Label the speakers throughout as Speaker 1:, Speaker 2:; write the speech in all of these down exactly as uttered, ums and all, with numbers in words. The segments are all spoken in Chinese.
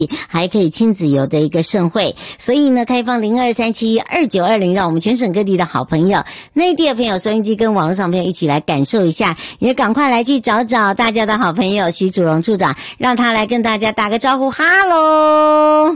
Speaker 1: 还可以亲子游的一个盛会，所以呢，开放零二三七二九二零，让我们全省各地的好朋友、内地的朋友、收音机跟网络上朋友一起来感受一下，也赶快来去找找大家的好朋友徐祖荣处长，让他来跟大家打个招呼，哈喽。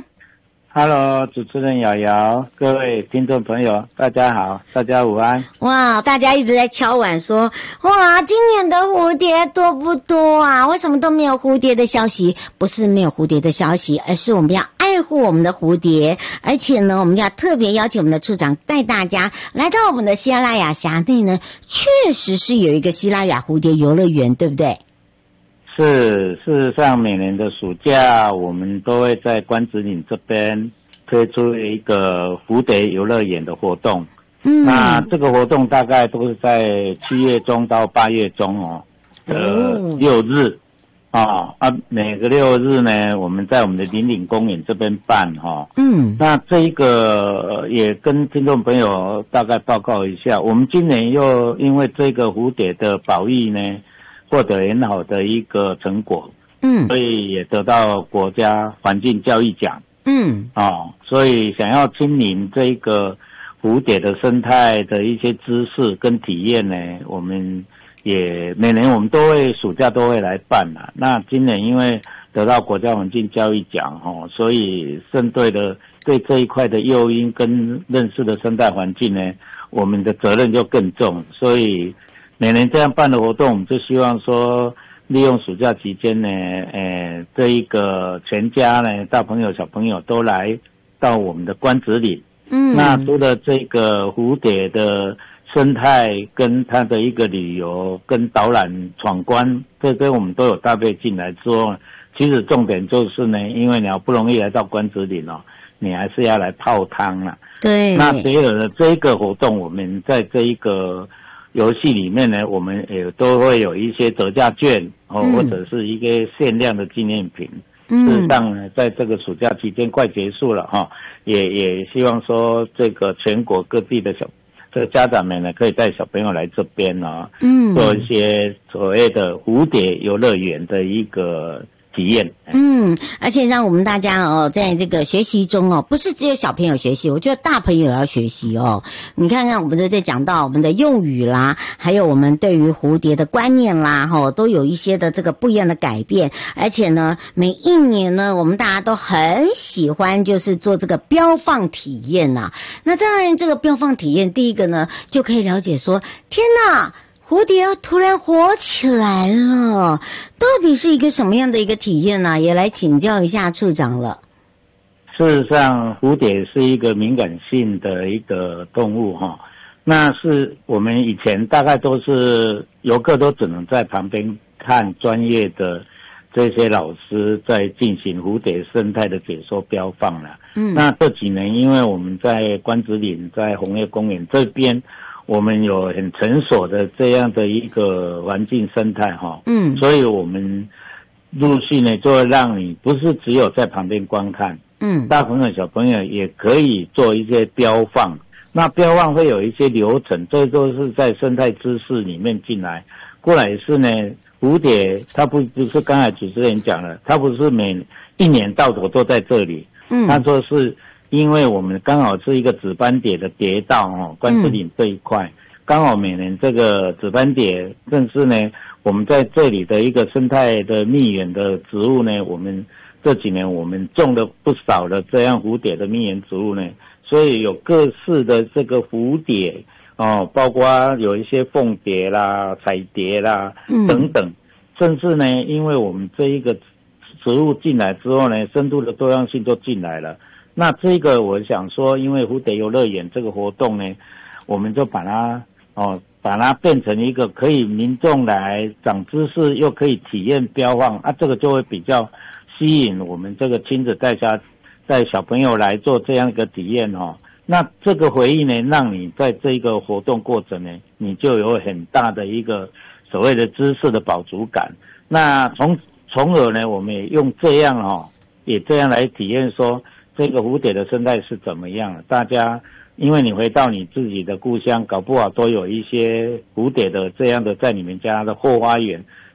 Speaker 2: Hello， 主持人瑶瑶，各位听众朋友，大家好，大家午安。
Speaker 1: 哇，大家一直在敲碗说，哇，今年的蝴蝶多不多啊？为什么都没有蝴蝶的消息？不是没有蝴蝶的消息，而是我们要爱护我们的蝴蝶，而且呢，我们要特别邀请我们的处长带大家来到我们的西拉雅辖内呢，确实是有一个西拉雅蝴蝶游乐园，对不对？
Speaker 2: 是，事实上每年的暑假，我们都会在关子岭这边推出一个蝴蝶游乐园的活动。嗯，那这个活动大概都是在七月中到八月中哦，呃，六日啊啊，每个六日呢，我们在我们的林岭公园这边办哈、哦。嗯，那这一个也跟听众朋友大概报告一下，我们今年又因为这个蝴蝶的保育呢，获得很好的一个成果，嗯，所以也得到国家环境教育奖，嗯，哦，所以想要亲临这个蝴蝶的生态的一些知识跟体验呢，我们也每年我们都会暑假都会来办啦。那今年因为得到国家环境教育奖哦，所以针对的对这一块的诱因跟认识的生态环境呢，我们的责任就更重，所以每年这样办的活动，我们就希望说，利用暑假期间呢，呃，这一个全家呢，大朋友小朋友都来到我们的关子岭。嗯，那除了这个蝴蝶的生态跟它的一个旅游跟导览闯关，这跟我们都有搭配进来之后，其实重点就是呢，因为你好不容易来到关子岭哦，你还是要来泡汤啦。对。那所有的这一个活动，我们在这一个游戏里面呢，我们也都会有一些折价券哦、嗯，或者是一个限量的纪念品。嗯，事实上呢，在这个暑假期间快结束了哈、哦，也也希望说这个全国各地的小这个家长们呢，可以带小朋友来这边呢，嗯，做一些所谓的蝴蝶游乐园的一个体验。
Speaker 1: 嗯，而且让我们大家哦，在这个学习中哦，不是只有小朋友学习，我觉得大朋友也要学习哦。你看看，我们都在讲到我们的用语啦，还有我们对于蝴蝶的观念啦，哈、哦，都有一些的这个不一样的改变。而且呢，每一年呢，我们大家都很喜欢就是做这个标放体验呐、啊。那当然，这个标放体验，第一个呢，就可以了解说，天哪！蝴蝶突然活起来了，到底是一个什么样的一个体验呢、啊？也来请教一下处长了。
Speaker 2: 事实上，蝴蝶是一个敏感性的一个动物哈，那是我们以前大概都是游客都只能在旁边看专业的这些老师在进行蝴蝶生态的解说标放了。嗯，那这几年因为我们在关子岭、在红叶公园这边。我们有很成熟的这样的一个环境生态哈，嗯，所以我们陆续呢就会让你不是只有在旁边观看，嗯，大朋友小朋友也可以做一些标放，那标放会有一些流程，这都是在生态知识里面进来。过来是呢，蝴蝶它不不是刚才主持人讲了，它不是每一年到头都在这里，嗯，它说是。因为我们刚好是一个紫斑蝶的蝶道哦，关子岭这一块，刚、嗯、好每年这个紫斑蝶正是呢，我们在这里的一个生态的蜜源的植物呢，我们这几年我们种了不少的这样蝴蝶的蜜源植物呢，所以有各式的这个蝴蝶哦，包括有一些凤蝶啦、彩蝶啦、嗯、等等，甚至呢，因为我们这一个植物进来之后呢，深度的多样性都进来了。那这个我想说，因为蝴蝶游乐园这个活动呢，我们就把它哦，把它变成一个可以民众来长知识又可以体验标放啊，这个就会比较吸引我们这个亲子带家带小朋友来做这样一个体验哦。那这个回忆呢，让你在这个活动过程呢，你就有很大的一个所谓的知识的饱足感。那从从而呢，我们也用这样哦，也这样来体验说。这个蝴蝶的生态是怎么样？大家，因为你回到你自己的故乡，搞不好都有一些蝴蝶的这样的在你们家的后花园。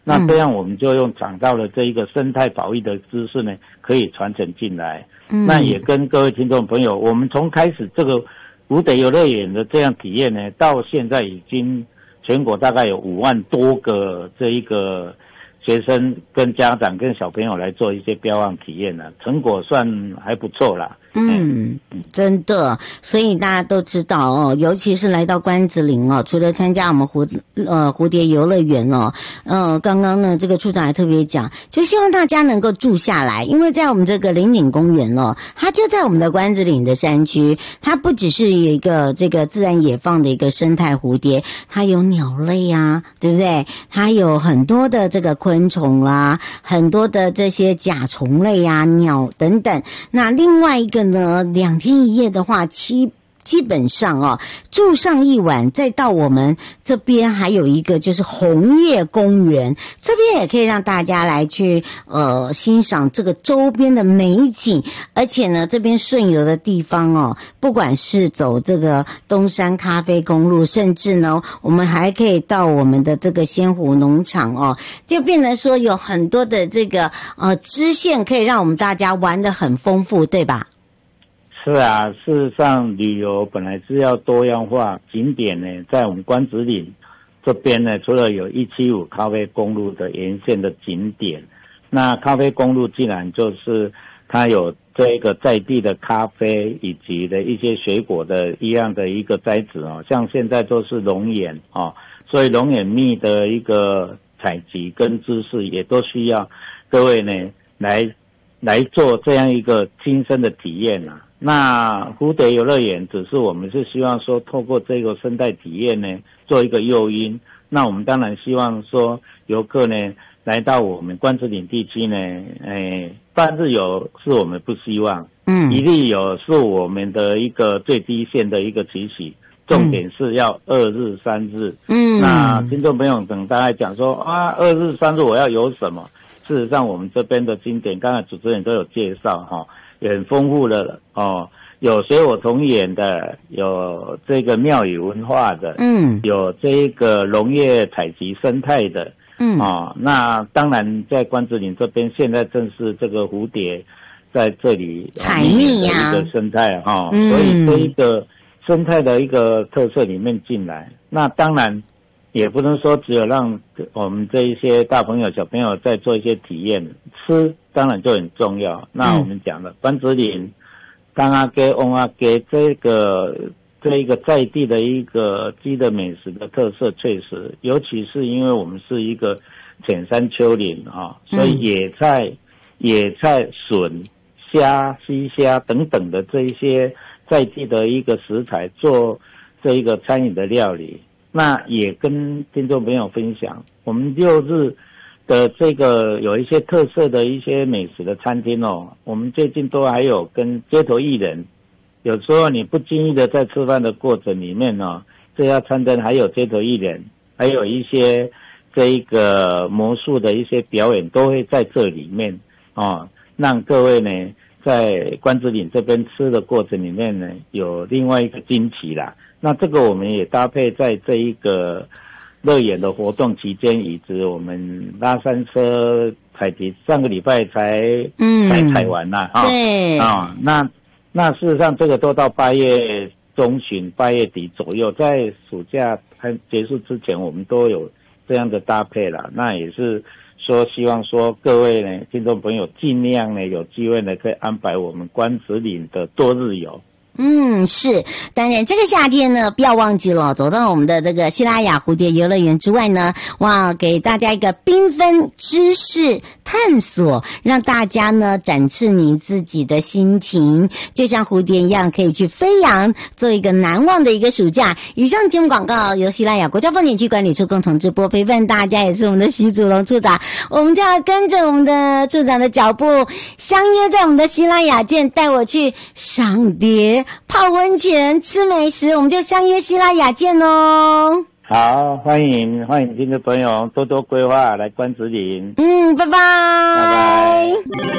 Speaker 2: 那这样我们就用讲到了这一个生态保育的知识呢，可以传承进来。嗯，那也跟各位听众朋友，我们从开始这个湖底游乐园的这样体验呢，到现在已经全国大概有五万多个这一个学生跟家长跟小朋友来做一些标案体验了，成果算还不错啦。
Speaker 1: 嗯，真的，所以大家都知道哦，尤其是来到关子岭哦，除了参加我们蝴呃蝴蝶游乐园哦，呃，刚刚呢这个处长还特别讲，就希望大家能够住下来，因为在我们这个林岭公园哦，它就在我们的关子岭的山区，它不只是一个这个自然野放的一个生态蝴蝶，它有鸟类啊，对不对？它有很多的这个昆虫啦，很多的这些甲虫类啊、鸟等等。那另外一个呢，两天一夜的话，基基本上哦，住上一晚，再到我们这边还有一个就是红叶公园，这边也可以让大家来去呃欣赏这个周边的美景，而且呢，这边顺游的地方哦，不管是走这个东山咖啡公路，甚至呢，我们还可以到我们的这个仙湖农场哦，就变成说有很多的这个呃支线可以让我们大家玩得很丰富，对吧？
Speaker 2: 是啊，事实上旅游本来是要多样化，景点呢，在我们关子岭这边呢，除了有一七五咖啡公路的沿线的景点，那咖啡公路既然就是它有这个在地的咖啡以及的一些水果的一样的一个栽植哦，像现在都是龙眼哦，所以龙眼蜜的一个采集跟知识也都需要各位呢来来做这样一个亲身的体验啊。那蝴蝶游乐园只是我们是希望说透过这个生态体验呢做一个诱因，那我们当然希望说游客呢来到我们关子岭地区呢，诶，半日游是我们不希望，嗯，一日游是我们的一个最低线的一个期许，重点是要二日三日，嗯，那听众朋友等大家讲说啊，二日三日我要游什么？事实上我们这边的经典，刚才主持人都有介绍哈。也很丰富的哦，有水火同源的，有这个庙宇文化的，嗯，有这个农业采集生态的，嗯，哦，那当然在关子岭这边，现在正是这个蝴蝶在这里
Speaker 1: 采蜜
Speaker 2: 呀，一个生态哈、哦嗯，所以这一个生态的一个特色里面进来，那当然也不能说只有让我们这一些大朋友小朋友在做一些体验，吃当然就很重要。那我们讲了关子岭干阿给翁阿给这个这一个在地的一个鸡的美食的特色，确实尤其是因为我们是一个浅山丘陵啊，所以野菜、野菜、笋、虾、西虾等等的这一些在地的一个食材做这一个餐饮的料理。那也跟听众朋友分享，我们六日的这个有一些特色的一些美食的餐厅哦，我们最近都还有跟街头艺人，有时候你不经意的在吃饭的过程里面哦，这家餐厅还有街头艺人，还有一些这一个魔术的一些表演都会在这里面哦，让各位呢在关子岭这边吃的过程里面呢有另外一个惊奇啦。那这个我们也搭配在这一个乐园的活动期间，以及我们拉山车采集上个礼拜才嗯才采完啦啊，对啊，那那事实上这个都到八月中旬八月底左右，在暑假结束之前我们都有这样的搭配啦。那也是说希望说各位呢听众朋友尽量呢有机会呢可以安排我们关子岭的多日游。
Speaker 1: 嗯，是，当然这个夏天呢，不要忘记了，走到我们的这个西拉雅蝴蝶游乐园之外呢，哇，给大家一个缤纷知识探索，让大家呢展示你自己的心情，就像蝴蝶一样，可以去飞扬，做一个难忘的一个暑假。以上节目广告由西拉雅国家风景区管理处共同直播，陪伴大家也是我们的徐祖龙处长，我们就要跟着我们的处长的脚步，相约在我们的西拉雅见，带我去赏蝶。泡温泉吃美食，我们就相约西拉雅见哦。
Speaker 2: 好，欢迎欢迎听众朋友多多规划来关子岭。
Speaker 1: 嗯，拜拜拜拜。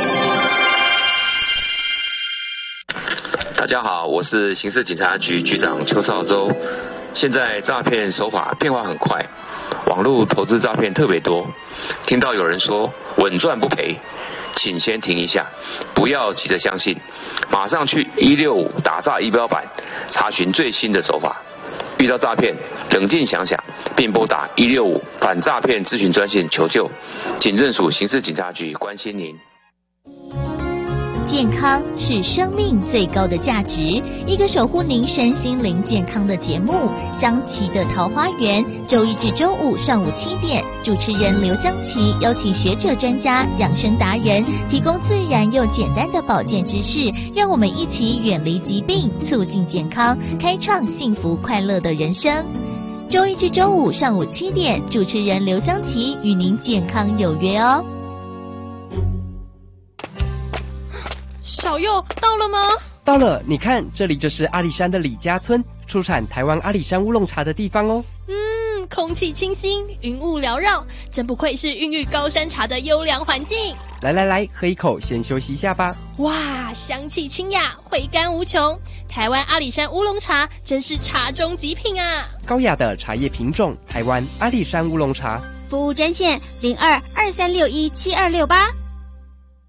Speaker 3: 大家好，我是刑事警察局局长邱少洲。现在诈骗手法变化很快， 网络投资诈骗特别多，听到有人说稳赚不赔，请先停一下，不要急着相信，马上去一六五打诈仪表板查询最新的手法。遇到诈骗，冷静想想，并拨打一六五反诈骗咨询专线求救。警政署刑事警察局关心您。
Speaker 4: 健康是生命最高的价值，一个守护您身心灵健康的节目《香琪的桃花源》，周一至周五上午七点，主持人刘香琪邀请学者专家、养生达人，提供自然又简单的保健知识，让我们一起远离疾病，促进健康，开创幸福快乐的人生。周一至周五上午七点，主持人刘香琪与您健康有约哦。
Speaker 5: 小佑到了吗？
Speaker 6: 到了，你看，这里就是阿里山的李家村，出产台湾阿里山乌龙茶的地方哦。
Speaker 5: 嗯，空气清新，云雾缭绕，真不愧是孕育高山茶的优良环境。
Speaker 6: 来来来，喝一口，先休息一下吧。
Speaker 5: 哇，香气清雅，回甘无穷。台湾阿里山乌龙茶真是茶中极品啊！
Speaker 6: 高雅的茶叶品种，台湾阿里山乌龙茶。
Speaker 7: 服务专线零二二三六一七二六八。